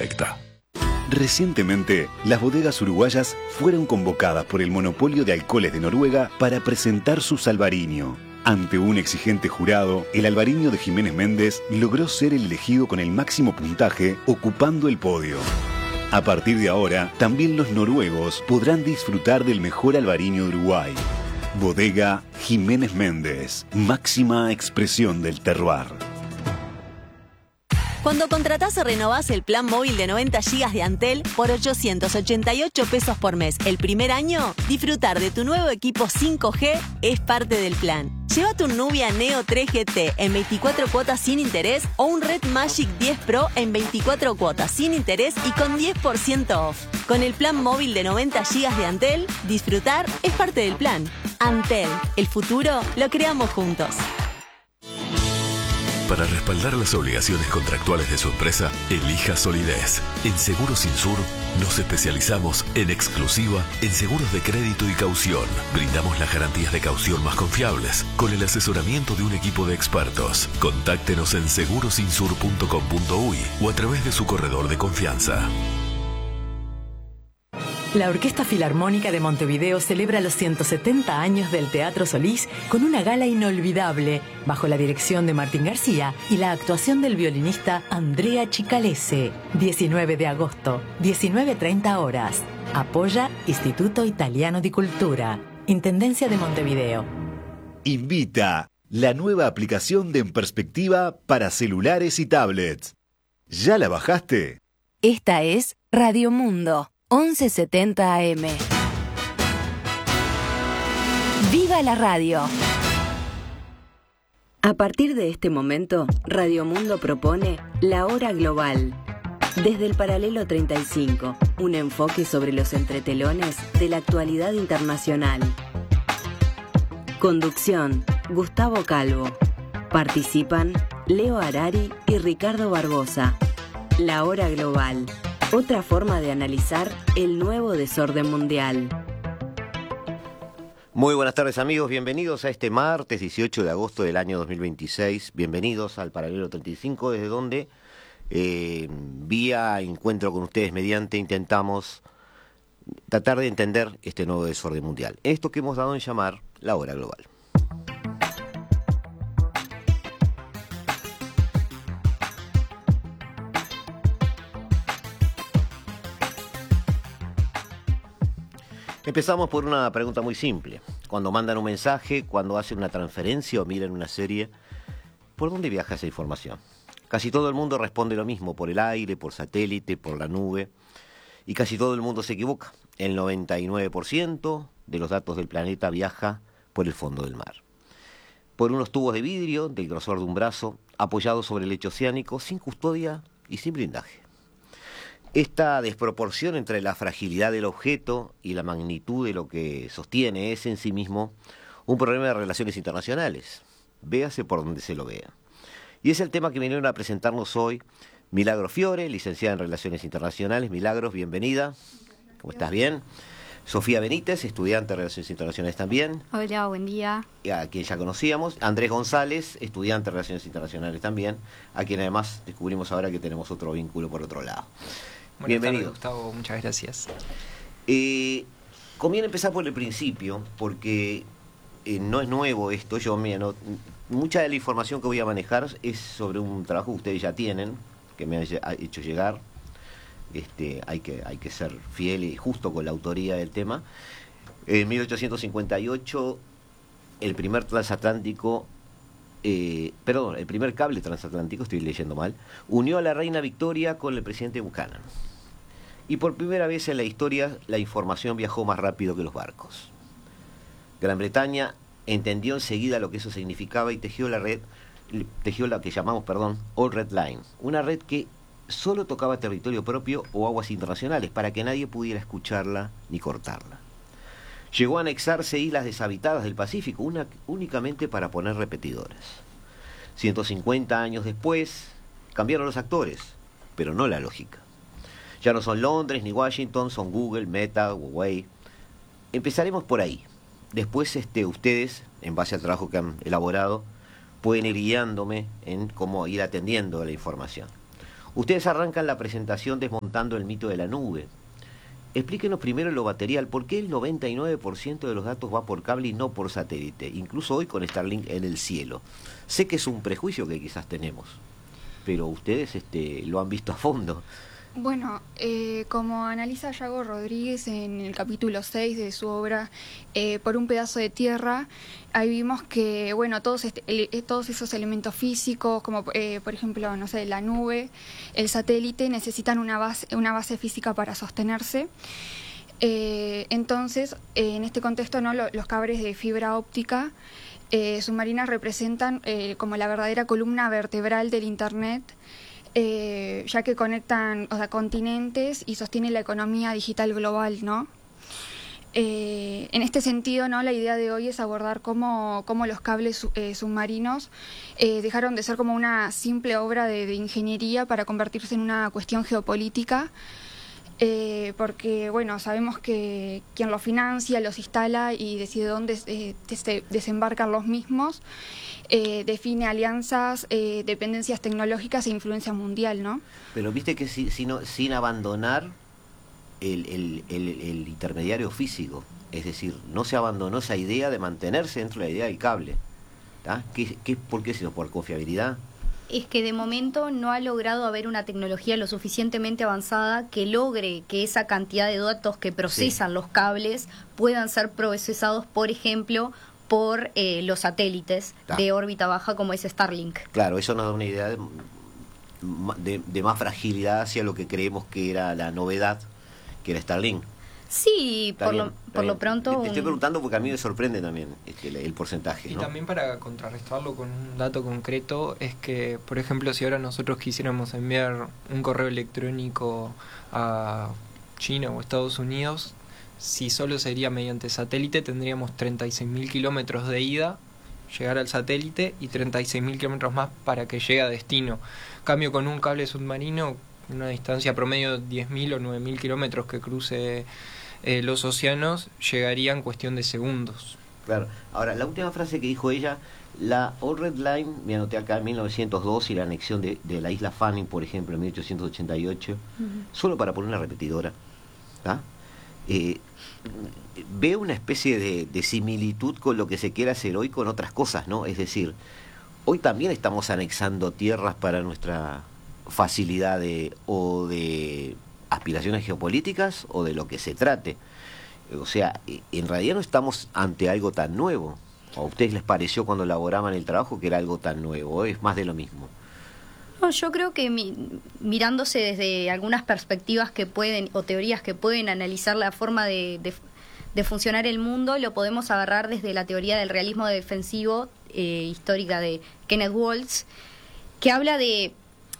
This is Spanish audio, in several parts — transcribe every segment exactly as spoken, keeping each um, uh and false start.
correcta. Recientemente, las bodegas uruguayas fueron convocadas por el monopolio de alcoholes de Noruega para presentar su Albariño. Ante un exigente jurado, el Albariño de Jiménez Méndez logró ser el elegido con el máximo puntaje, ocupando el podio. A partir de ahora, también los noruegos podrán disfrutar del mejor Albariño de Uruguay. Bodega Jiménez Méndez, máxima expresión del terroir. Cuando contratás o renovás el plan móvil de noventa gigas de Antel por ochocientos ochenta y ocho pesos por mes el primer año, disfrutar de tu nuevo equipo cinco G es parte del plan. Llévate un Nubia Neo tres G T en veinticuatro cuotas sin interés o un Red Magic diez Pro en veinticuatro cuotas sin interés y con diez por ciento off. Con el plan móvil de noventa gigas de Antel, disfrutar es parte del plan. Antel, el futuro lo creamos juntos. Para respaldar las obligaciones contractuales de su empresa, elija solidez. En Seguros Insur nos especializamos en exclusiva en seguros de crédito y caución. Brindamos las garantías de caución más confiables con el asesoramiento de un equipo de expertos. Contáctenos en seguros insur punto com punto uy o a través de su corredor de confianza. La Orquesta Filarmónica de Montevideo celebra los ciento setenta años del Teatro Solís con una gala inolvidable, bajo la dirección de Martín García y la actuación del violinista Andrea Chicalese. diecinueve de agosto, diecinueve treinta horas. Apoya Instituto Italiano di Cultura, Intendencia de Montevideo. Invita la nueva aplicación de En Perspectiva para celulares y tablets. ¿Ya la bajaste? Esta es Radio Mundo. once setenta A M. ¡Viva la radio! A partir de este momento, Radio Mundo propone La Hora Global. Desde el paralelo treinta y cinco, un enfoque sobre los entretelones de la actualidad internacional. Conducción, Gustavo Calvo. Participan Leo Harari y Ricardo Barbosa. La Hora Global. Otra forma de analizar el nuevo desorden mundial. Muy buenas tardes amigos, bienvenidos a este martes dieciocho de agosto del año dos mil veintiséis. Bienvenidos al Paralelo treinta y cinco, desde donde eh, vía encuentro con ustedes mediante intentamos tratar de entender este nuevo desorden mundial. Esto que hemos dado en llamar la hora global. Empezamos por una pregunta muy simple. Cuando mandan un mensaje, cuando hacen una transferencia o miran una serie, ¿por dónde viaja esa información? Casi todo el mundo responde lo mismo, por el aire, por satélite, por la nube, y casi todo el mundo se equivoca. El noventa y nueve por ciento de los datos del planeta viaja por el fondo del mar. Por unos tubos de vidrio del grosor de un brazo, apoyados sobre el lecho oceánico, sin custodia y sin blindaje. Esta desproporción entre la fragilidad del objeto y la magnitud de lo que sostiene es en sí mismo un problema de relaciones internacionales. Véase por donde se lo vea. Y es el tema que vinieron a presentarnos hoy Milagros Fiore, licenciada en Relaciones Internacionales. Milagros, bienvenida. ¿Cómo estás? ¿Bien? Sofía Benítez, estudiante de Relaciones Internacionales también. Hola, buen día. A quien ya conocíamos. Andrés González, estudiante de Relaciones Internacionales también, a quien además descubrimos ahora que tenemos otro vínculo por otro lado. Buenas Bienvenido. tardes, Gustavo, muchas gracias. Eh, conviene empezar por el principio, porque eh, no es nuevo esto. Yo, mira, no, mucha de la información que voy a manejar es sobre un trabajo que ustedes ya tienen, que me han hecho llegar. Este, hay que, hay que ser fiel y justo con la autoría del tema. En mil ochocientos cincuenta y ocho, el primer transatlántico, eh, perdón, el primer cable transatlántico, estoy leyendo mal, unió a la reina Victoria con el presidente Buchanan. Y por primera vez en la historia la información viajó más rápido que los barcos. Gran Bretaña entendió enseguida lo que eso significaba y tejió la red, tejió la que llamamos, perdón, All Red Line, una red que solo tocaba territorio propio o aguas internacionales para que nadie pudiera escucharla ni cortarla. Llegó a anexarse islas deshabitadas del Pacífico una, únicamente para poner repetidores. ciento cincuenta años después cambiaron los actores, pero no la lógica. Ya no son Londres ni Washington, son Google, Meta, Huawei. Empezaremos por ahí. Después este, ustedes, en base al trabajo que han elaborado, pueden ir guiándome en cómo ir atendiendo a la información. Ustedes arrancan la presentación desmontando el mito de la nube. Explíquenos primero lo material, ¿por qué el noventa y nueve por ciento de los datos va por cable y no por satélite? Incluso hoy con Starlink en el cielo. Sé que es un prejuicio que quizás tenemos, pero ustedes este, lo han visto a fondo. Bueno, eh, como analiza Yago Rodríguez en el capítulo seis de su obra eh, Por un pedazo de tierra, ahí vimos que, bueno, todos este, el, todos esos elementos físicos, como eh, por ejemplo, no sé, la nube, el satélite, necesitan una base, una base física para sostenerse. Eh, entonces, eh, en este contexto, ¿no? Los, los cables de fibra óptica eh, submarinas representan eh, como la verdadera columna vertebral del Internet. Eh, ya que conectan, o sea, continentes y sostienen la economía digital global, ¿no? Eh, en este sentido, ¿no? La idea de hoy es abordar cómo, cómo los cables eh, submarinos eh, dejaron de ser como una simple obra de, de ingeniería para convertirse en una cuestión geopolítica, eh, porque, bueno, sabemos que quien los financia, los instala y decide dónde eh, des- desembarcan los mismos, Eh, define alianzas, eh, dependencias tecnológicas e influencia mundial, ¿no? Pero viste que si, si no, sin abandonar el, el, el, el intermediario físico, es decir, no se abandonó esa idea de mantenerse dentro de la idea del cable. ¿Qué, qué, ¿Por qué? Sino por confiabilidad. Es que de momento no ha logrado haber una tecnología lo suficientemente avanzada que logre que esa cantidad de datos que procesan sí. los cables puedan ser procesados, por ejemplo, por eh, los satélites ah. de órbita baja como es Starlink. Claro, eso nos da una idea de, de, de más fragilidad hacia lo que creemos que era la novedad, que era Starlink. Sí, por, bien, lo, por lo pronto... Te, te estoy preguntando porque a mí me sorprende también este, el, el porcentaje. Y ¿no? también para contrarrestarlo con un dato concreto, es que, por ejemplo, si ahora nosotros quisiéramos enviar un correo electrónico a China o Estados Unidos, si solo sería mediante satélite, tendríamos treinta y seis mil kilómetros de ida, llegar al satélite, y treinta y seis mil kilómetros más para que llegue a destino. Cambio con un cable submarino, una distancia promedio de diez mil o nueve mil kilómetros que cruce eh, los océanos, llegaría en cuestión de segundos. Claro. Ahora, la última frase que dijo ella, la Old Red Line, me anoté acá en mil novecientos dos, y la anexión de, de la isla Fanning, por ejemplo, en mil ochocientos ochenta y ocho, uh-huh. solo para poner una repetidora, ¿ah? Eh, veo una especie de, de similitud con lo que se quiere hacer hoy con otras cosas, ¿no? Es decir, hoy también estamos anexando tierras para nuestra facilidad de, o de aspiraciones geopolíticas o de lo que se trate. O sea, en realidad no estamos ante algo tan nuevo. ¿A ustedes les pareció cuando elaboraban el trabajo que era algo tan nuevo? ¿O es más de lo mismo? No, yo creo que mi, mirándose desde algunas perspectivas que pueden, o teorías que pueden analizar la forma de, de, de funcionar el mundo, lo podemos agarrar desde la teoría del realismo defensivo eh, histórica de Kenneth Waltz, que habla de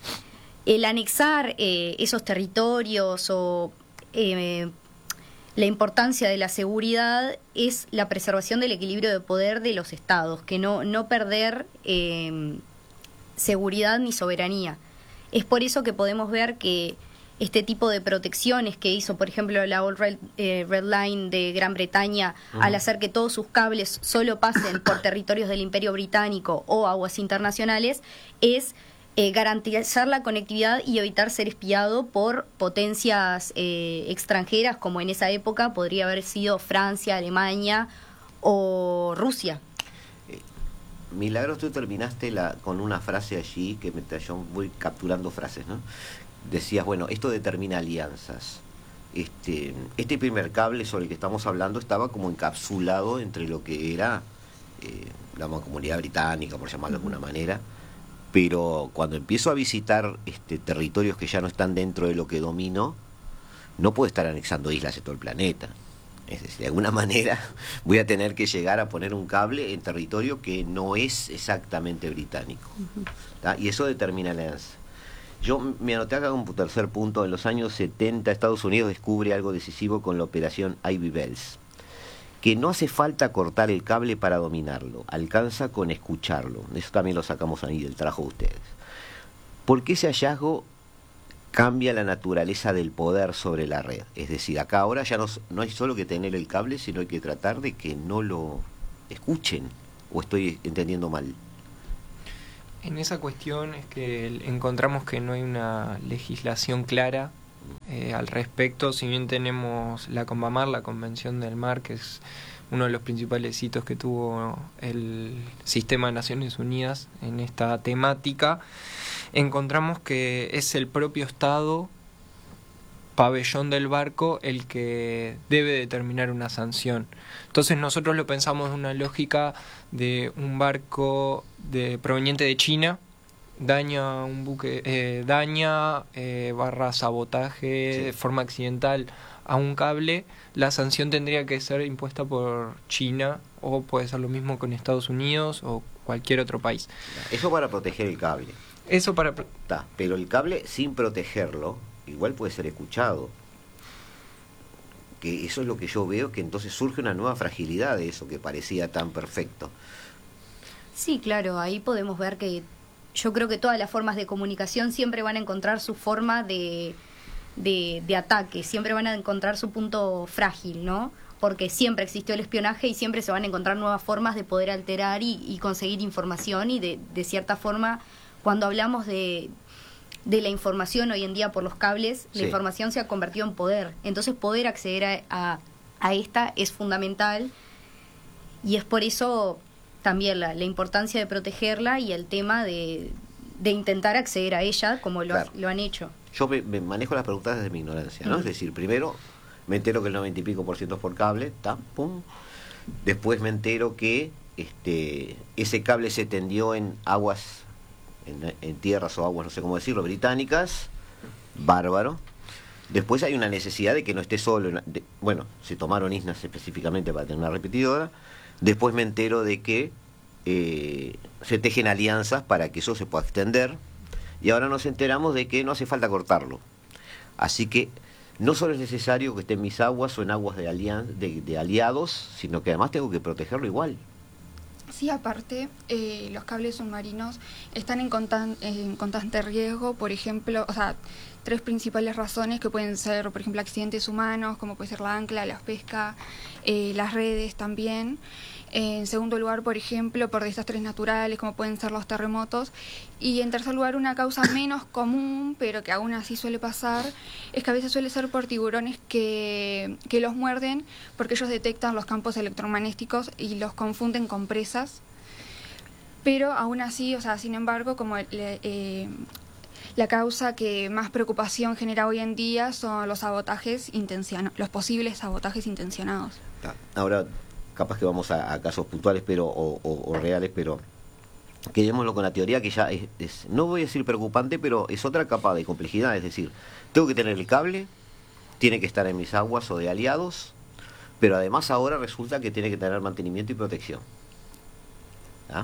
el anexar eh, esos territorios o eh, la importancia de la seguridad es la preservación del equilibrio de poder de los estados, que no, no perder eh, seguridad ni soberanía. Es por eso que podemos ver que este tipo de protecciones que hizo, por ejemplo, la Old Red, eh, Red Line de Gran Bretaña, uh-huh. al hacer que todos sus cables solo pasen por territorios del Imperio Británico o aguas internacionales, es eh, garantizar la conectividad y evitar ser espiado por potencias eh, extranjeras, como en esa época podría haber sido Francia, Alemania o Rusia. Milagros, tú terminaste la, con una frase allí que me, yo voy capturando frases, ¿no? Decías, bueno, esto determina alianzas. Este, este primer cable sobre el que estamos hablando estaba como encapsulado entre lo que era eh, la Mancomunidad Británica, por llamarlo de alguna manera, pero cuando empiezo a visitar este, territorios que ya no están dentro de lo que domino, no puedo estar anexando islas de todo el planeta. Es decir, de alguna manera voy a tener que llegar a poner un cable en territorio que no es exactamente británico. ¿Tá? Y eso determina la alianza. Yo me anoté acá un tercer punto. En los años setenta Estados Unidos descubre algo decisivo con la operación Ivy Bells, que no hace falta cortar el cable para dominarlo, alcanza con escucharlo. Eso también lo sacamos ahí del trabajo de ustedes. ¿Por qué ese hallazgo cambia la naturaleza del poder sobre la red? Es decir, acá ahora ya no, no hay solo que tener el cable, sino hay que tratar de que no lo escuchen. ¿O estoy entendiendo mal? En esa cuestión es que encontramos que no hay una legislación clara eh, al respecto. Si bien tenemos la CONVAMAR, la Convención del Mar, que es uno de los principales hitos que tuvo el sistema de Naciones Unidas en esta temática, encontramos que es el propio Estado, pabellón del barco, el que debe determinar una sanción. Entonces nosotros lo pensamos en una lógica de un barco de proveniente de China, daña un buque, eh, daña eh, barra sabotaje sí. de forma accidental a un cable, la sanción tendría que ser impuesta por China, o puede ser lo mismo con Estados Unidos o cualquier otro país. Eso para proteger el cable. Eso para... Está, pero el cable, sin protegerlo, igual puede ser escuchado. Que eso es lo que yo veo, que entonces surge una nueva fragilidad de eso que parecía tan perfecto. Sí, claro, ahí podemos ver que yo creo que todas las formas de comunicación siempre van a encontrar su forma de, de, de ataque, siempre van a encontrar su punto frágil, ¿no? Porque siempre existió el espionaje y siempre se van a encontrar nuevas formas de poder alterar y, y conseguir información, y de, de cierta forma, cuando hablamos de, de la información hoy en día por los cables, sí. la información se ha convertido en poder. Entonces poder acceder a, a, a esta es fundamental, y es por eso también la, la importancia de protegerla y el tema de, de intentar acceder a ella como lo, claro. lo han hecho. Yo me, me manejo las preguntas desde mi ignorancia, ¿no? Mm. Es decir, primero me entero que el noventa y pico por ciento es por cable, ta, pum. Después me entero que este ese cable se tendió en aguas, en, en tierras o aguas, no sé cómo decirlo, británicas, bárbaro. Después hay una necesidad de que no esté solo, de, bueno, se tomaron islas específicamente para tener una repetidora. Después me entero de que eh, se tejen alianzas para que eso se pueda extender, y ahora nos enteramos de que no hace falta cortarlo. Así que no solo es necesario que esté en mis aguas o en aguas de, alian de, de aliados, sino que además tengo que protegerlo igual. Sí, aparte, eh, los cables submarinos están en, constan en constante riesgo, por ejemplo, o sea, tres principales razones que pueden ser, por ejemplo, accidentes humanos, como puede ser la ancla, la pesca, eh, las redes también. En segundo lugar, por ejemplo, por desastres naturales, como pueden ser los terremotos. Y en tercer lugar, una causa menos común, pero que aún así suele pasar, es que a veces suele ser por tiburones que, que los muerden, porque ellos detectan los campos electromagnéticos y los confunden con presas. Pero aún así, o sea, sin embargo, como el, eh, la causa que más preocupación genera hoy en día son los sabotajes intencionados, los posibles sabotajes intencionados. Ahora, capaz que vamos a, a casos puntuales pero o, o, o reales, pero quedémoslo con la teoría, que ya es, es, no voy a decir preocupante, pero es otra capa de complejidad. Es decir, tengo que tener el cable, tiene que estar en mis aguas o de aliados, pero además ahora resulta que tiene que tener mantenimiento y protección. ¿Ah?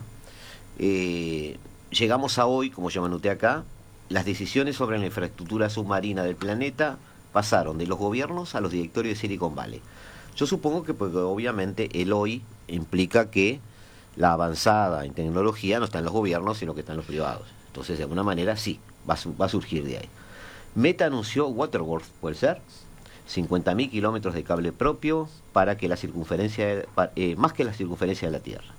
Eh, llegamos a hoy, como yo me anoté acá, las decisiones sobre la infraestructura submarina del planeta pasaron de los gobiernos a los directorios de Silicon Valley. Yo supongo que porque obviamente el hoy implica que la avanzada en tecnología no está en los gobiernos, sino que está en los privados. Entonces, de alguna manera, sí, va a, va a surgir de ahí. Meta anunció Waterworth, ¿puede ser? cincuenta mil kilómetros de cable propio para que la circunferencia, eh, más que la circunferencia de la Tierra.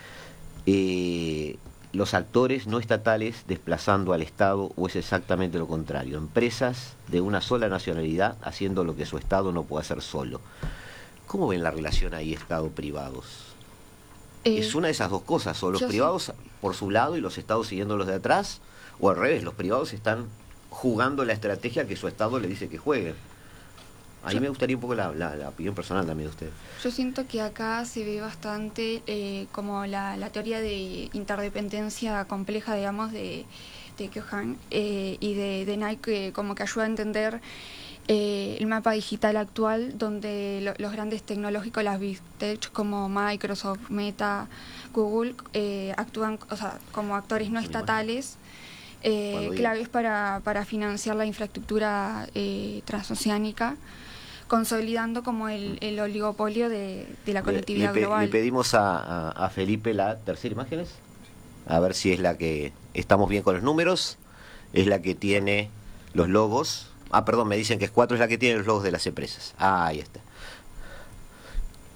Eh, los actores no estatales desplazando al Estado, o es exactamente lo contrario, empresas de una sola nacionalidad haciendo lo que su Estado no puede hacer solo. ¿Cómo ven la relación ahí Estado-privados? Eh, ¿Es una de esas dos cosas? ¿O los privados sí. por su lado y los Estados siguiendo los de atrás? ¿O al revés, los privados están jugando la estrategia que su Estado le dice que jueguen? Ahí yo, me gustaría un poco la, la, la opinión personal también de usted. Yo siento que acá se ve bastante eh, como la, la teoría de interdependencia compleja, digamos, de, de Keohane eh, y de, de Nike, que como que ayuda a entender Eh, el mapa digital actual, donde lo, los grandes tecnológicos, las Big Tech como Microsoft, Meta, Google, eh, actúan, o sea, como actores no estatales, eh, claves para, para financiar la infraestructura eh, transoceánica, consolidando como el, el oligopolio de, de la conectividad le, le, global. Le pedimos a, a, a Felipe la tercera imagen, a ver si es la que estamos bien con los números, es la que tiene los logos. Ah, perdón, me dicen que es cuatro, es la que tiene los logos de las empresas. Ah, ahí está.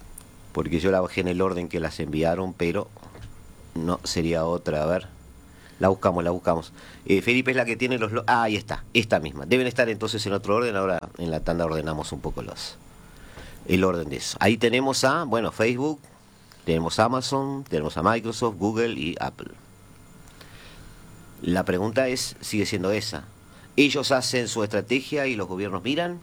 Porque yo la bajé en el orden que las enviaron, pero no, sería otra. A ver, La buscamos, la buscamos. Eh, Felipe es la que tiene los... Lo- ah, ahí está, esta misma. Deben estar entonces en otro orden, ahora en la tanda ordenamos un poco los el orden de eso. Ahí tenemos a, bueno, Facebook, tenemos a Amazon, tenemos a Microsoft, Google y Apple. La pregunta es, sigue siendo esa. ¿Ellos hacen su estrategia y los gobiernos miran?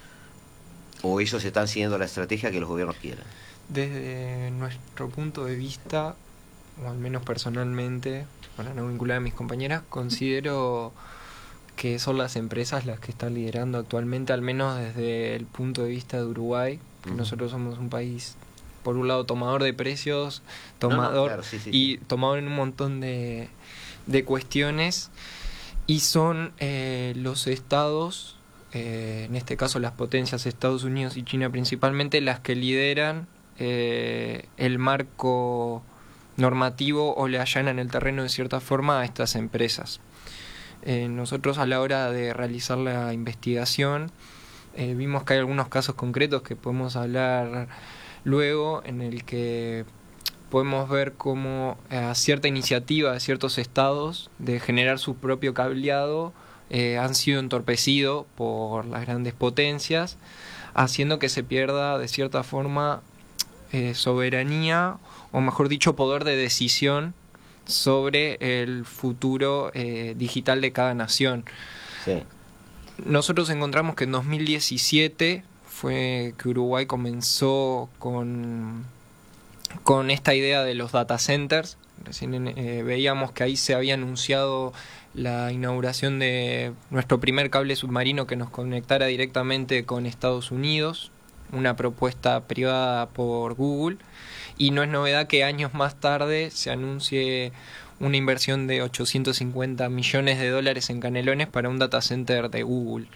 ¿O ellos están siguiendo la estrategia que los gobiernos quieren? Desde nuestro punto de vista, o al menos personalmente, para no vincular a mis compañeras, considero que son las empresas las que están liderando actualmente, al menos desde el punto de vista de Uruguay, que uh-huh. nosotros somos un país, por un lado, tomador de precios, tomador no, no, claro, sí, sí, y sí. tomador en un montón de, de cuestiones, y son eh, los estados, eh, en este caso las potencias Estados Unidos y China principalmente, las que lideran eh, el marco normativo o le allanan el terreno de cierta forma a estas empresas. Eh, nosotros a la hora de realizar la investigación eh, vimos que hay algunos casos concretos que podemos hablar luego, en el que podemos ver cómo eh, cierta iniciativa de ciertos estados de generar su propio cableado eh, han sido entorpecidos por las grandes potencias, haciendo que se pierda de cierta forma eh, soberanía, o mejor dicho, poder de decisión sobre el futuro eh, digital de cada nación. Sí. Nosotros encontramos que en dos mil diecisiete fue que Uruguay comenzó con, con esta idea de los data centers. Recién eh, veíamos que ahí se había anunciado la inauguración de nuestro primer cable submarino que nos conectara directamente con Estados Unidos, una propuesta privada por Google. Y no es novedad que años más tarde se anuncie una inversión de ochocientos cincuenta millones de dólares en Canelones para un data center de Google.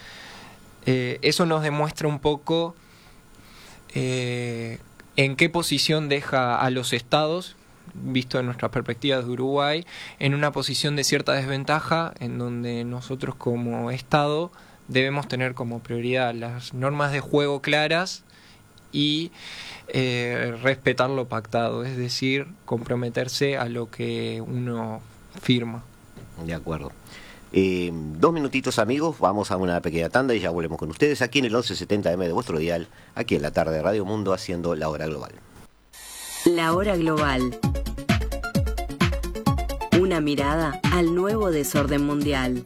Eh, eso nos demuestra un poco eh, en qué posición deja a los estados, visto en nuestras perspectivas de Uruguay, en una posición de cierta desventaja, en donde nosotros como estado debemos tener como prioridad las normas de juego claras y eh, respetar lo pactado, es decir, comprometerse a lo que uno firma. De acuerdo. Eh, dos minutitos, amigos, vamos a una pequeña tanda y ya volvemos con ustedes aquí en el once setenta eme de vuestro dial, aquí en la tarde de Radio Mundo, haciendo La Hora Global. La Hora Global. Una mirada al nuevo desorden mundial.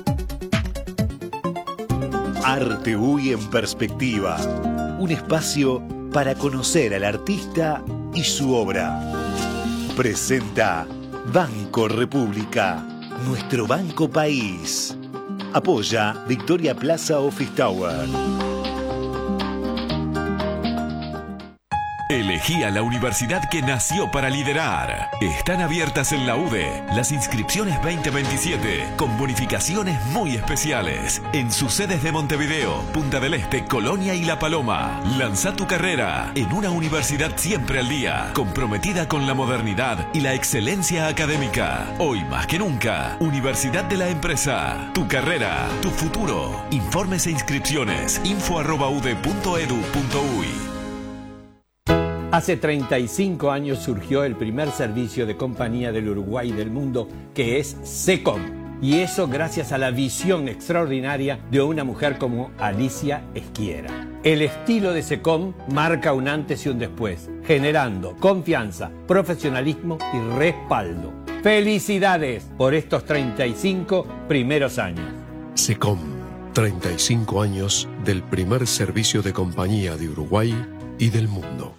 Arte U Y en perspectiva. Un espacio para conocer al artista y su obra. Presenta Banco República, nuestro banco país. Apoya Victoria Plaza Office Tower. Elegí a la universidad que nació para liderar. Están abiertas en la U D E las inscripciones veinte veintisiete con bonificaciones muy especiales en sus sedes de Montevideo, Punta del Este, Colonia y La Paloma. Lanza tu carrera en una universidad siempre al día, comprometida con la modernidad y la excelencia académica. Hoy más que nunca, Universidad de la Empresa. Tu carrera, tu futuro. Informes e inscripciones info arroba ude punto edu punto uy. Hace treinta y cinco años surgió el primer servicio de compañía del Uruguay y del mundo, que es SECOM. Y eso gracias a la visión extraordinaria de una mujer como Alicia Esquiera. El estilo de SECOM marca un antes y un después, generando confianza, profesionalismo y respaldo. ¡Felicidades por estos treinta y cinco primeros años! SECOM, treinta y cinco años del primer servicio de compañía de Uruguay y del mundo.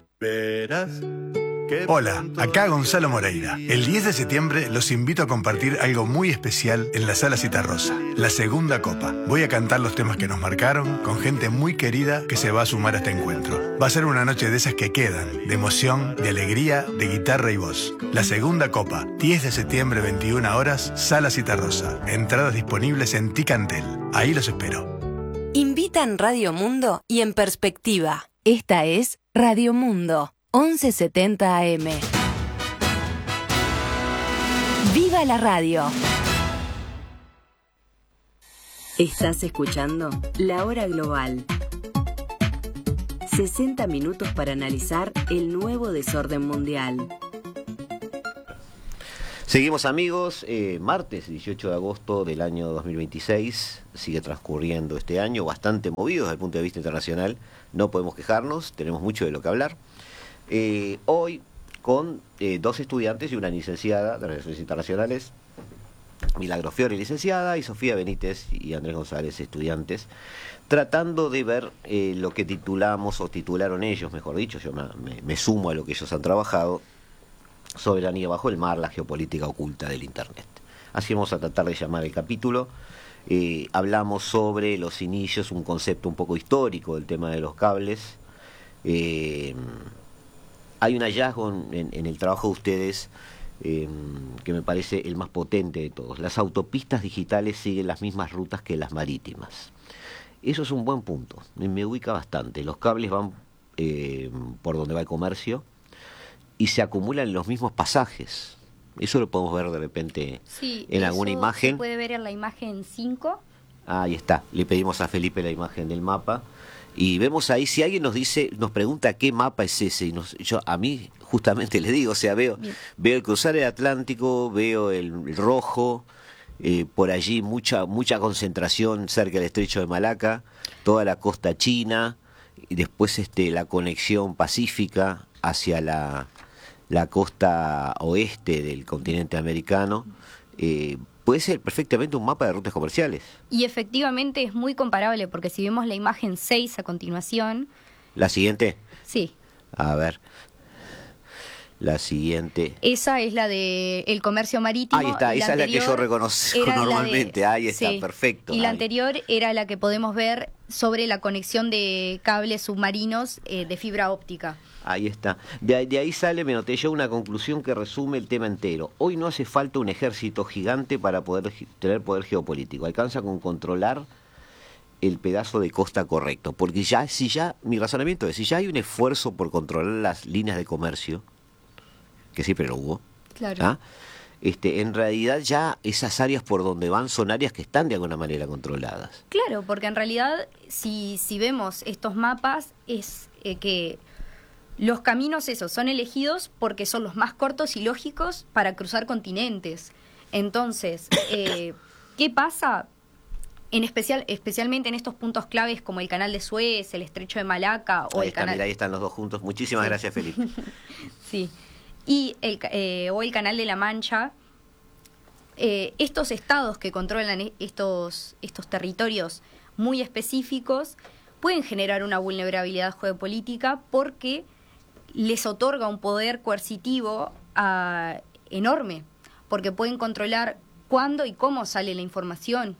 Hola, acá Gonzalo Moreira. El diez de septiembre los invito a compartir algo muy especial en la Sala Citarrosa, la segunda copa. Voy a cantar los temas que nos marcaron con gente muy querida que se va a sumar a este encuentro. Va a ser una noche de esas que quedan, de emoción, de alegría, de guitarra y voz. La segunda copa, diez de septiembre, veintiuna horas, Sala Citarrosa. Entradas disponibles en Ticantel. Ahí los espero. Invitan Radio Mundo y En Perspectiva. Esta es Radio Mundo, once setenta A M. ¡Viva la radio! Estás escuchando La Hora Global. sesenta minutos para analizar el nuevo desorden mundial. Seguimos, amigos, eh, martes dieciocho de agosto del año dos mil veintiséis, sigue transcurriendo este año, bastante movido desde el punto de vista internacional, no podemos quejarnos, tenemos mucho de lo que hablar. Eh, hoy con eh, dos estudiantes y una licenciada de Relaciones Internacionales, Milagro Fiori, licenciada, y Sofía Benítez y Andrés González, estudiantes, tratando de ver eh, lo que titulamos, o titularon ellos, mejor dicho, yo me, me, me sumo a lo que ellos han trabajado, Soberanía bajo el mar, la geopolítica oculta del Internet. Así vamos a tratar de llamar el capítulo. Eh, hablamos sobre los inicios, un concepto un poco histórico del tema de los cables. Eh, hay un hallazgo en, en el trabajo de ustedes eh, que me parece el más potente de todos. Las autopistas digitales siguen las mismas rutas que las marítimas. Eso es un buen punto, me, me ubica bastante. Los cables van eh, por donde va el comercio y se acumulan los mismos pasajes. Eso lo podemos ver de repente sí, en alguna imagen. Se puede ver en la imagen cinco. Ah, ahí está. Le pedimos a Felipe la imagen del mapa y vemos ahí, si alguien nos dice, nos pregunta qué mapa es ese, y nos, yo a mí justamente le digo, o sea, veo, veo el cruzar el Atlántico, veo el, el rojo, eh, por allí mucha mucha concentración cerca del estrecho de Malaca, toda la costa china, y después este la conexión pacífica hacia la la costa oeste del continente americano. Eh, puede ser perfectamente un mapa de rutas comerciales. Y efectivamente es muy comparable, porque si vemos la imagen seis a continuación... ¿La siguiente? Sí. A ver, la siguiente... Esa es la de el comercio marítimo. Ahí está, esa es la que yo reconozco normalmente, de, ahí está, sí, perfecto. Y ahí. La anterior era la que podemos ver sobre la conexión de cables submarinos eh, de fibra óptica. Ahí está. De ahí, de ahí sale, me noté yo, una conclusión que resume el tema entero. Hoy no hace falta un ejército gigante para poder tener poder geopolítico. Alcanza con controlar el pedazo de costa correcto. Porque ya, si ya, mi razonamiento es, si ya hay un esfuerzo por controlar las líneas de comercio, que siempre lo hubo, claro. ¿ah? Este, en realidad ya esas áreas por donde van son áreas que están de alguna manera controladas. Claro, porque en realidad, si, si vemos estos mapas, es eh, que... los caminos esos son elegidos porque son los más cortos y lógicos para cruzar continentes. Entonces, eh, ¿qué pasa? En especial, especialmente en estos puntos claves como el canal de Suez, el estrecho de Malaca o ahí el está, canal... mira, ahí están los dos juntos. Muchísimas sí. gracias, Felipe. Sí. Y el, eh, o el canal de la Mancha. Eh, estos estados que controlan estos, estos territorios muy específicos pueden generar una vulnerabilidad geopolítica porque les otorga un poder coercitivo uh, enorme, porque pueden controlar cuándo y cómo sale la información.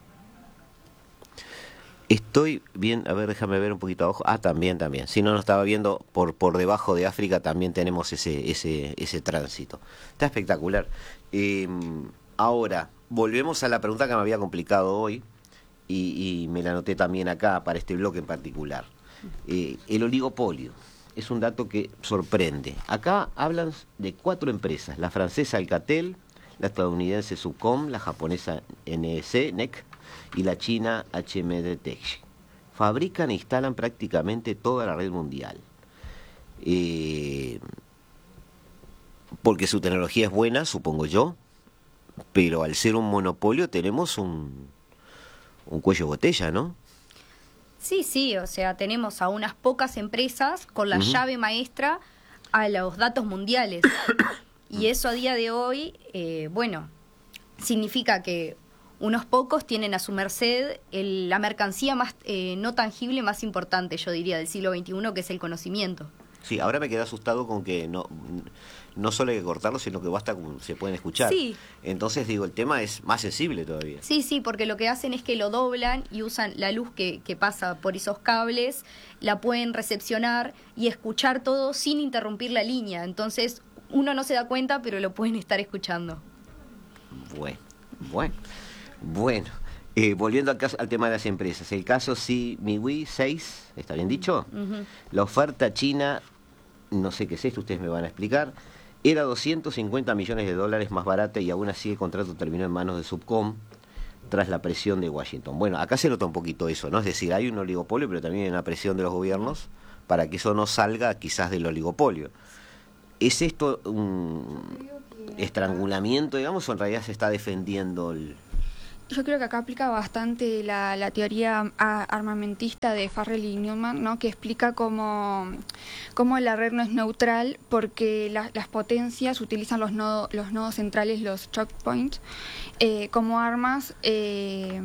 Estoy bien, a ver, déjame ver un poquito abajo. Ah, también, también. Si no, no estaba viendo, por por debajo de África también tenemos ese ese ese tránsito. Está espectacular. Eh, ahora, volvemos a la pregunta que me había complicado hoy, y, y me la anoté también acá para este bloque en particular. Eh, el oligopolio. Es un dato que sorprende. Acá hablan de cuatro empresas: la francesa Alcatel, la estadounidense Subcom, la japonesa N E C, N E C, y la china H M D Tech. Fabrican e instalan prácticamente toda la red mundial. Eh, porque su tecnología es buena, supongo yo, pero al ser un monopolio tenemos un, un cuello de botella, ¿no? Sí, sí, o sea, tenemos a unas pocas empresas con la uh-huh. llave maestra a los datos mundiales. Y eso a día de hoy, eh, bueno, significa que unos pocos tienen a su merced el, la mercancía más eh, no tangible más importante, yo diría, del siglo veintiuno, que es el conocimiento. Sí, ahora me quedé asustado con que no no solo hay que cortarlo, sino que basta con se pueden escuchar. Sí. Entonces, digo, el tema es más sensible todavía. Sí, sí, porque lo que hacen es que lo doblan y usan la luz que, que pasa por esos cables, la pueden recepcionar y escuchar todo sin interrumpir la línea. Entonces, uno no se da cuenta, pero lo pueden estar escuchando. Bueno, bueno, bueno. Eh, volviendo al, caso, al tema de las empresas, el caso sí, MIUI seis, ¿está bien dicho? Uh-huh. La oferta china, no sé qué es esto, ustedes me van a explicar, era doscientos cincuenta millones de dólares más barata y aún así el contrato terminó en manos de Subcom tras la presión de Washington. Bueno, acá se nota un poquito eso, ¿no? Es decir, hay un oligopolio, pero también hay una presión de los gobiernos para que eso no salga quizás del oligopolio. ¿Es esto un estrangulamiento, digamos, o en realidad se está defendiendo el...? Yo creo que acá aplica bastante la, la teoría armamentista de Farrell y Newman, ¿no? Que explica cómo, cómo la red no es neutral porque la, las potencias utilizan los, nodo, los nodos centrales, los choke points, eh, como armas eh,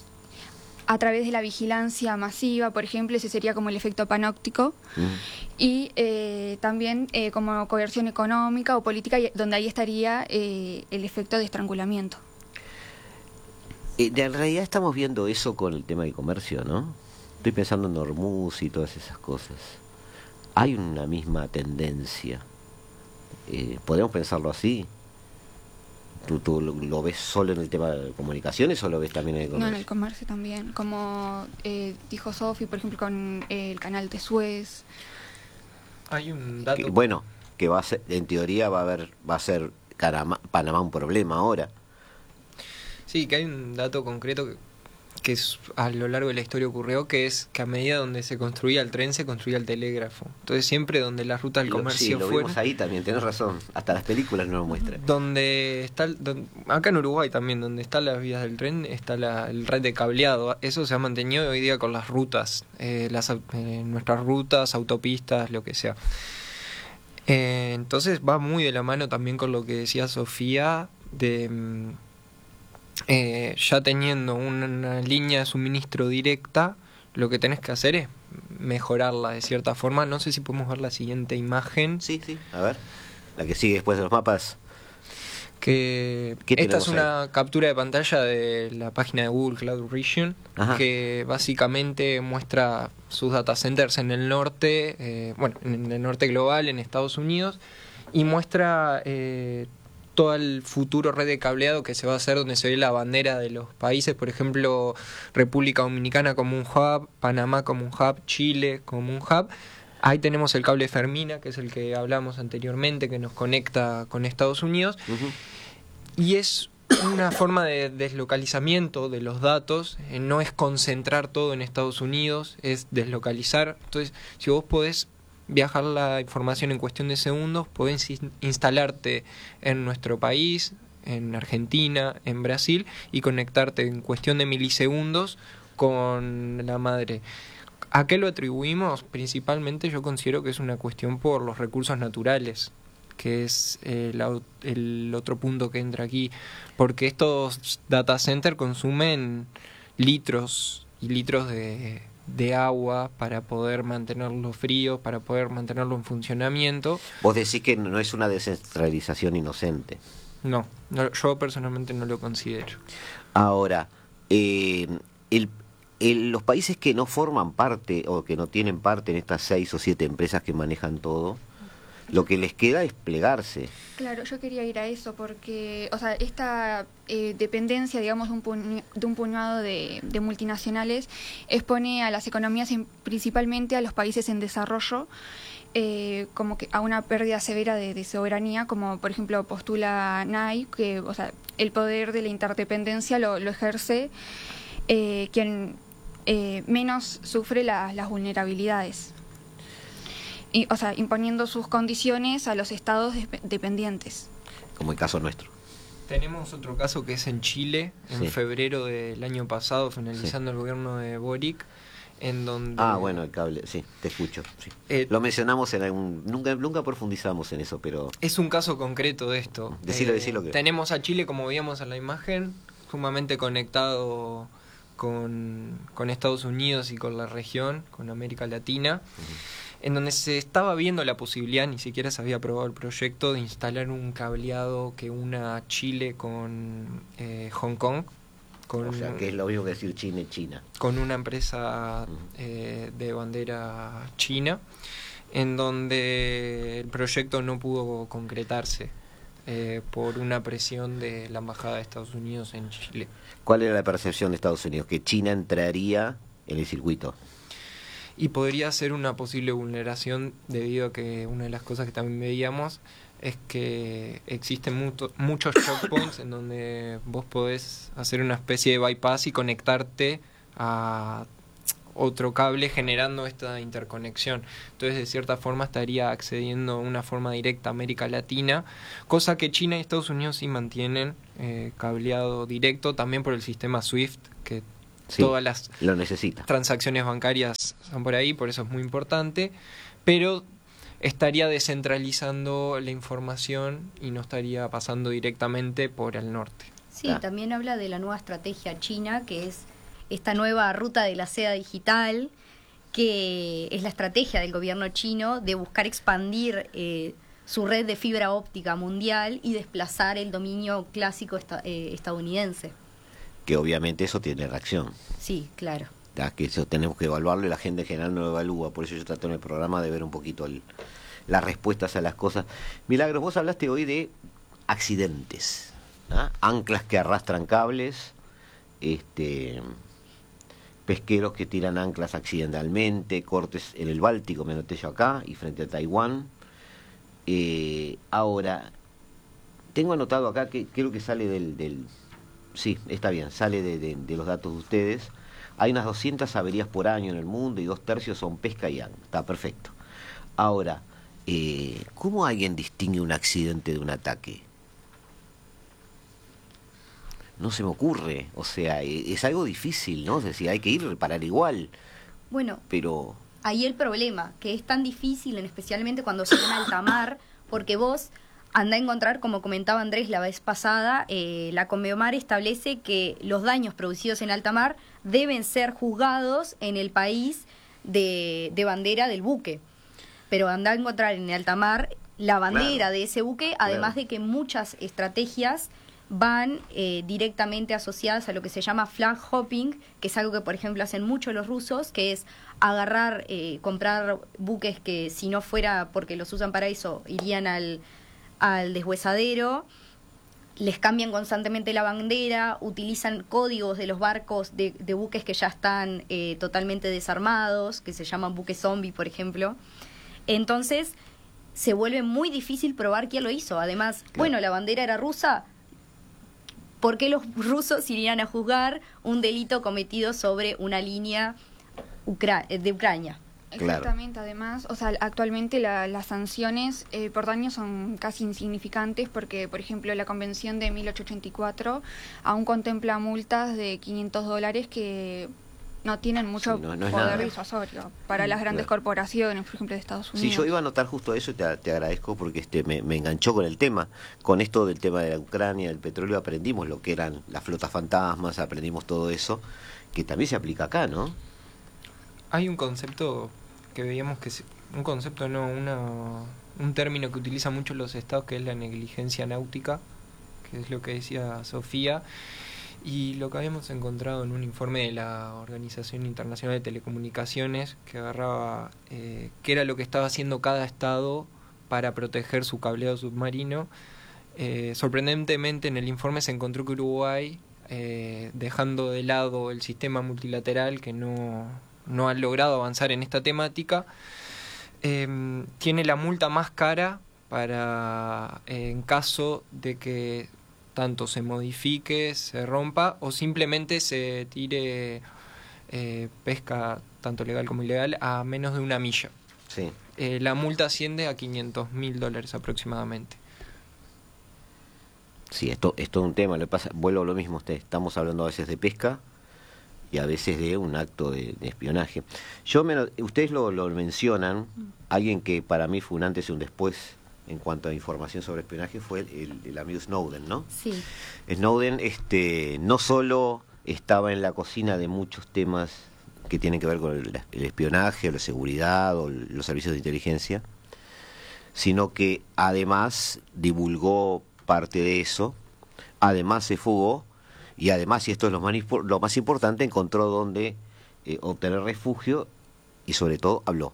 a través de la vigilancia masiva, por ejemplo, ese sería como el efecto panóptico, mm. y eh, también eh, como coerción económica o política, donde ahí estaría eh, el efecto de estrangulamiento. Eh, en realidad estamos viendo eso con el tema del comercio, ¿no? Estoy pensando en Hormuz y todas esas cosas. Hay una misma tendencia. Eh, ¿Podemos pensarlo así? ¿Tú, tú lo, lo ves solo en el tema de comunicaciones o lo ves también en el comercio? No, en el comercio también. Como eh, dijo Sofi, por ejemplo, con eh, el canal de Suez. Hay un dato... Que, bueno, que va a ser, en teoría va a haber, va a ser Panamá, Panamá un problema ahora. Sí, que hay un dato concreto que, que es, a lo largo de la historia ocurrió, que es que a medida donde se construía el tren, se construía el telégrafo. Entonces siempre donde las rutas del comercio sí, lo fueron... vimos ahí también, tenés razón. Hasta las películas no lo muestran. Donde está, donde, acá en Uruguay también, donde están las vías del tren, está la el red de cableado. Eso se ha mantenido hoy día con las rutas, eh, las eh, nuestras rutas, autopistas, lo que sea. Eh, entonces va muy de la mano también con lo que decía Sofía de... Eh, ya teniendo una, una línea de suministro directa, lo que tenés que hacer es mejorarla de cierta forma. No sé si podemos ver la siguiente imagen. Sí, sí, a ver. La que sigue después de los mapas. Que esta es una ahí? captura de pantalla de la página de Google Cloud Region. Ajá. Que básicamente muestra sus data centers en el norte, eh, bueno, en el norte global, en Estados Unidos, y muestra... Eh, todo el futuro red de cableado que se va a hacer, donde se ve la bandera de los países, por ejemplo, República Dominicana como un hub, Panamá como un hub, Chile como un hub. Ahí tenemos el cable Fermina, que es el que hablamos anteriormente, que nos conecta con Estados Unidos. Uh-huh. Y es una forma de deslocalizamiento de los datos, eh, no es concentrar todo en Estados Unidos, es deslocalizar. Entonces, si vos podés viajar la información en cuestión de segundos, podés instalarte en nuestro país, en Argentina, en Brasil, y conectarte en cuestión de milisegundos con la madre. ¿A qué lo atribuimos? Principalmente yo considero que es una cuestión por los recursos naturales, que es eh, la, el otro punto que entra aquí, porque estos data centers consumen litros y litros de... de agua para poder mantenerlo frío, para poder mantenerlo en funcionamiento. Vos decís que no es una descentralización inocente. No, no, yo personalmente no lo considero. Ahora, eh, el, el, los países que no forman parte o que no tienen parte en estas seis o siete empresas que manejan todo, lo que les queda es plegarse. Claro, yo quería ir a eso porque, o sea, esta eh, dependencia, digamos, de un, puño, de un puñado de, de multinacionales expone a las economías, en, principalmente a los países en desarrollo, eh, como que a una pérdida severa de, de soberanía, como por ejemplo postula N A I, que, o sea, el poder de la interdependencia lo, lo ejerce eh, quien eh, menos sufre la, las vulnerabilidades. Y, o sea, imponiendo sus condiciones a los estados de- dependientes. Como el caso nuestro. Tenemos otro caso que es en Chile, en Sí. febrero del año pasado, finalizando sí. el gobierno de Boric, en donde... Ah, bueno, el cable, sí, te escucho. Sí. Eh, Lo mencionamos en algún... Nunca, nunca profundizamos en eso, pero... Es un caso concreto de esto. Decilo, eh, decilo que... Tenemos a Chile, como veíamos en la imagen, sumamente conectado con, con Estados Unidos y con la región, con América Latina, uh-huh. en donde se estaba viendo la posibilidad, ni siquiera se había aprobado el proyecto, de instalar un cableado que una Chile con eh, Hong Kong. Con, o sea, que es lo mismo que decir China y China. Con una empresa eh, de bandera china, en donde el proyecto no pudo concretarse eh, por una presión de la Embajada de Estados Unidos en Chile. ¿Cuál era la percepción de Estados Unidos? Que China entraría en el circuito. Y podría ser una posible vulneración, debido a que una de las cosas que también veíamos es que existen mucho, muchos choke points en donde vos podés hacer una especie de bypass y conectarte a otro cable generando esta interconexión. Entonces, de cierta forma, estaría accediendo de una forma directa a América Latina, cosa que China y Estados Unidos sí mantienen eh, cableado directo, también por el sistema SWIFT, que sí, todas las lo necesita. transacciones bancarias son por ahí, por eso es muy importante, pero estaría descentralizando la información y no estaría pasando directamente por el norte. Sí, ah. también habla de la nueva estrategia china, que es esta nueva ruta de la seda digital, que es la estrategia del gobierno chino de buscar expandir eh, su red de fibra óptica mundial y desplazar el dominio clásico esta, eh, estadounidense. Que obviamente eso tiene reacción. Sí, claro. Ya que eso tenemos que evaluarlo y la gente en general no lo evalúa, por eso yo trato en el programa de ver un poquito el, las respuestas a las cosas. Milagros, vos hablaste hoy de accidentes, ¿ah? Anclas que arrastran cables, este pesqueros que tiran anclas accidentalmente, cortes en el Báltico, me anoté yo acá, y frente a Taiwán. Eh, ahora, tengo anotado acá que creo que sale del... del sí, está bien, sale de, de, de los datos de ustedes. Hay unas doscientas averías por año en el mundo y dos tercios son pesca y ancla. Está perfecto. Ahora, eh, ¿cómo alguien distingue un accidente de un ataque? No se me ocurre. O sea, es algo difícil, ¿no? Es decir, hay que ir a reparar igual. Bueno, pero ahí el problema, que es tan difícil, especialmente cuando se va en alta mar, porque vos anda a encontrar, como comentaba Andrés la vez pasada, eh, la Conmebol establece que los daños producidos en alta mar deben ser juzgados en el país de, de bandera del buque. Pero anda a encontrar en alta mar la bandera claro. de ese buque, además claro. de que muchas estrategias van eh, directamente asociadas a lo que se llama flag hopping, que es algo que, por ejemplo, hacen mucho los rusos, que es agarrar, eh, comprar buques que si no fuera porque los usan para eso, irían al... al deshuesadero, les cambian constantemente la bandera, utilizan códigos de los barcos de, de buques que ya están eh, totalmente desarmados, que se llaman buques zombie, por ejemplo. Entonces, se vuelve muy difícil probar quién lo hizo. Además, claro. bueno, la bandera era rusa, ¿por qué los rusos irían a juzgar un delito cometido sobre una línea ucra- de Ucrania? Exactamente, claro. además, o sea, actualmente la, las sanciones eh, por daño son casi insignificantes porque, por ejemplo, la Convención de mil ochocientos ochenta y cuatro aún contempla multas de quinientos dólares que no tienen mucho sí, no, no poder nada. disuasorio para las grandes claro. corporaciones, por ejemplo, de Estados Unidos. Sí, yo iba a anotar justo eso y te, te agradezco porque este me, me enganchó con el tema. Con esto del tema de la Ucrania, del petróleo, aprendimos lo que eran las flotas fantasmas, aprendimos todo eso, que también se aplica acá, ¿no? Hay un concepto que veíamos que un concepto no una un término que utilizan mucho los estados, que es la negligencia náutica, que es lo que decía Sofía, y lo que habíamos encontrado en un informe de la Organización Internacional de Telecomunicaciones que agarraba eh, qué era lo que estaba haciendo cada estado para proteger su cableado submarino. Eh, sorprendentemente en el informe se encontró que Uruguay, eh, dejando de lado el sistema multilateral, que no no han logrado avanzar en esta temática, eh, tiene la multa más cara para eh, en caso de que tanto se modifique, se rompa o simplemente se tire eh, pesca, tanto legal como ilegal, a menos de una milla. Sí. Eh, la multa asciende a quinientos mil dólares aproximadamente. Sí, esto, esto es un tema, le pasa, vuelvo a lo mismo, usted, estamos hablando a veces de pesca y a veces de un acto de, de espionaje. Yo me, ustedes lo, lo mencionan, alguien que para mí fue un antes y un después en cuanto a información sobre espionaje fue el, el, el amigo Snowden, ¿no? Sí. Snowden este, no solo estaba en la cocina de muchos temas que tienen que ver con el, el espionaje, o la seguridad, o los servicios de inteligencia, sino que además divulgó parte de eso, además se fugó, y además, y esto es lo más, lo más importante, encontró donde eh, obtener refugio y sobre todo habló.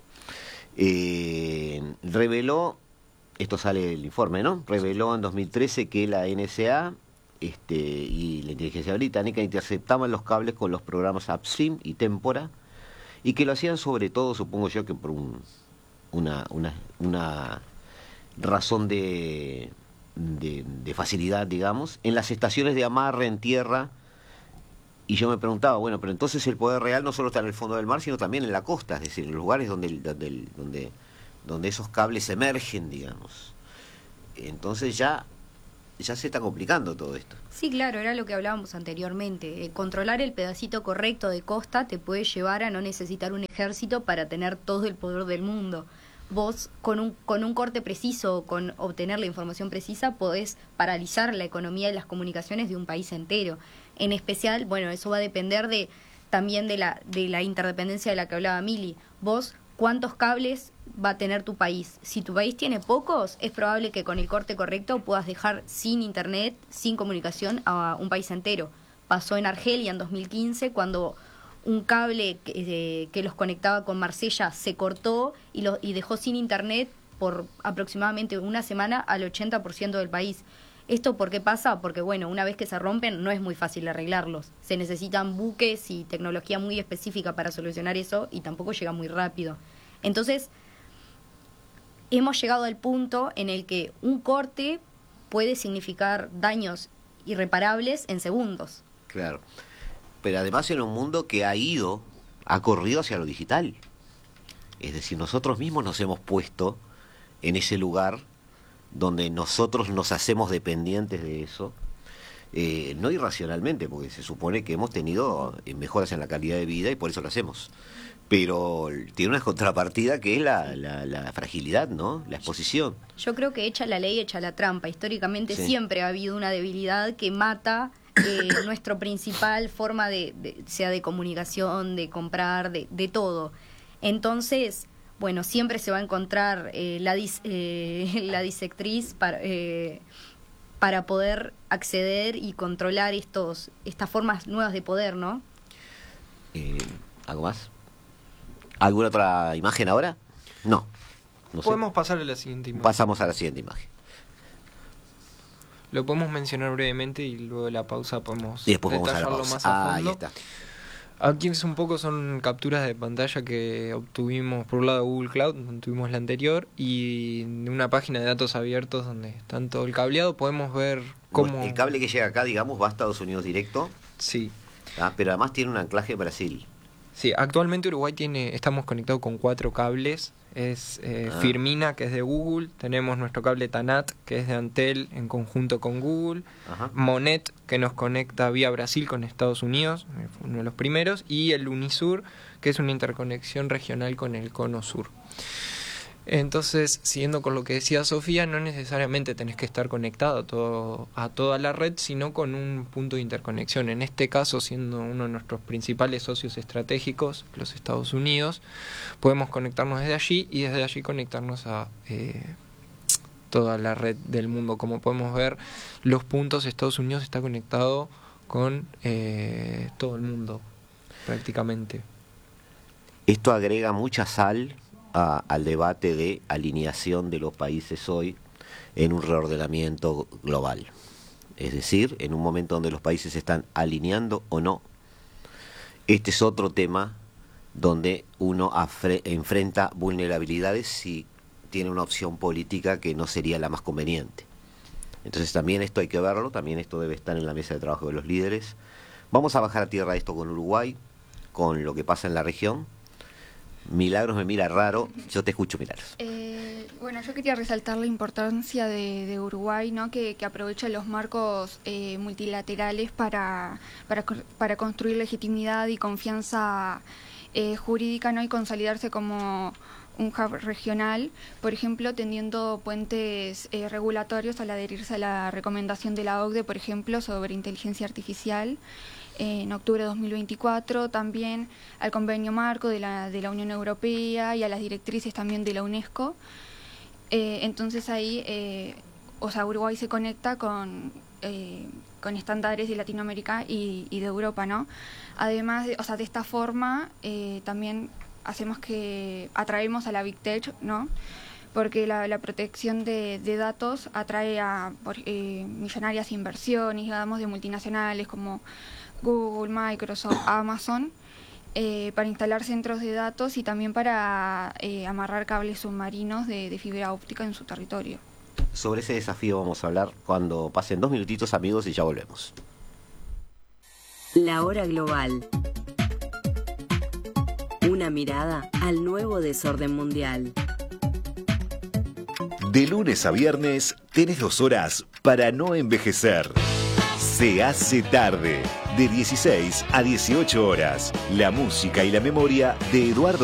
Eh, reveló, esto sale del informe, ¿no? Reveló en dos mil trece que la N S A este, y la inteligencia británica interceptaban los cables con los programas Upstream y Tempora, y que lo hacían sobre todo, supongo yo, que por un, una, una, una razón de... De, de facilidad, digamos, en las estaciones de amarre en tierra y yo me preguntaba, bueno, pero entonces el poder real no solo está en el fondo del mar, sino también en la costa, es decir, en los lugares donde, donde, donde, donde esos cables emergen, digamos. Entonces ya, ya se está complicando todo esto. Sí, claro, era lo que hablábamos anteriormente. Eh, controlar el pedacito correcto de costa te puede llevar a no necesitar un ejército para tener todo el poder del mundo. Vos, con un, con un corte preciso, con obtener la información precisa, podés paralizar la economía y las comunicaciones de un país entero. En especial, bueno, eso va a depender de también de la, de la interdependencia de la que hablaba Mili. Vos, ¿cuántos cables va a tener tu país? Si tu país tiene pocos, es probable que con el corte correcto puedas dejar sin internet, sin comunicación a un país entero. Pasó en Argelia en dos mil quince, cuando un cable que, eh, que los conectaba con Marsella se cortó y, lo, y dejó sin internet por aproximadamente una semana al ochenta por ciento del país. ¿Esto por qué pasa? Porque, bueno, una vez que se rompen no es muy fácil arreglarlos. Se necesitan buques y tecnología muy específica para solucionar eso y tampoco llega muy rápido. Entonces, hemos llegado al punto en el que un corte puede significar daños irreparables en segundos. Claro. Pero además en un mundo que ha ido, ha corrido hacia lo digital. Es decir, nosotros mismos nos hemos puesto en ese lugar donde nosotros nos hacemos dependientes de eso, eh, no irracionalmente, porque se supone que hemos tenido mejoras en la calidad de vida y por eso lo hacemos. Pero tiene una contrapartida que es la, la, la fragilidad, ¿no? La exposición. Yo creo que echa la ley, echa la trampa. Históricamente sí. Siempre ha habido una debilidad que mata eh, nuestra principal forma de, de, sea de comunicación, de comprar, de, de todo. Entonces, bueno, siempre se va a encontrar eh, la, dis, eh, la disectriz para, eh, para poder acceder y controlar estos estas formas nuevas de poder, ¿no? Eh, ¿Algo más? ¿Alguna otra imagen ahora? No. no Podemos sé. pasar a la siguiente imagen. Pasamos a la siguiente imagen. Lo podemos mencionar brevemente y luego de la pausa podemos y después vamos detallarlo a la pausa. más a Ah, fondo. ahí está. Aquí es un poco son capturas de pantalla que obtuvimos por un lado de Google Cloud, donde tuvimos la anterior, y de una página de datos abiertos donde están todo el cableado. Podemos ver cómo... El cable que llega acá, digamos, va a Estados Unidos directo. Sí. Ah, pero además tiene un anclaje en Brasil. Sí, actualmente Uruguay tiene, estamos conectados con cuatro cables. Es eh, ah. Firmina, que es de Google. Tenemos nuestro cable Tanat, que es de Antel en conjunto con Google. Ajá. Monet, que nos conecta vía Brasil con Estados Unidos, uno de los primeros. Y el Unisur, que es una interconexión regional con el Cono Sur. Entonces, siguiendo con lo que decía Sofía, no necesariamente tenés que estar conectado a, todo, a toda la red, sino con un punto de interconexión. En este caso, siendo uno de nuestros principales socios estratégicos, los Estados Unidos, podemos conectarnos desde allí y desde allí conectarnos a eh, toda la red del mundo. Como podemos ver, los puntos, Estados Unidos está conectado con eh, todo el mundo, prácticamente. Esto agrega mucha sal A, al debate de alineación de los países hoy en un reordenamiento global. Es decir, en un momento donde los países se están alineando o no. Este es otro tema donde uno afre, enfrenta vulnerabilidades si tiene una opción política que no sería la más conveniente. Entonces también esto hay que verlo, también esto debe estar en la mesa de trabajo de los líderes. Vamos a bajar a tierra esto con Uruguay, con lo que pasa en la región. Milagros me mira raro, yo te escucho, Milagros. Eh, bueno, yo quería resaltar la importancia de, de Uruguay, ¿no? Que, que aprovecha los marcos eh, multilaterales para, para, para construir legitimidad y confianza eh, jurídica, ¿no? Y consolidarse como un hub regional, por ejemplo, tendiendo puentes eh, regulatorios al adherirse a la recomendación de la O C D E, por ejemplo, sobre inteligencia artificial. En octubre de dos mil veinticuatro, también al convenio marco de la, de la Unión Europea y a las directrices también de la UNESCO. Eh, entonces ahí, eh, o sea, Uruguay se conecta con, eh, con estándares de Latinoamérica y, y de Europa, ¿no? Además, de, o sea, de esta forma eh, también hacemos que atraemos a la Big Tech, ¿no? Porque la, la protección de, de datos atrae a por, eh, millonarias inversiones, digamos, de multinacionales como Google, Microsoft, Amazon, eh, para instalar centros de datos y también para eh, amarrar cables submarinos de, de fibra óptica en su territorio. Sobre ese desafío vamos a hablar cuando pasen dos minutitos, amigos, y ya volvemos. La hora global. Una mirada al nuevo desorden mundial. De lunes a viernes tenés dos horas para no envejecer. Se hace tarde, de dieciséis a dieciocho horas. La música y la memoria de Eduardo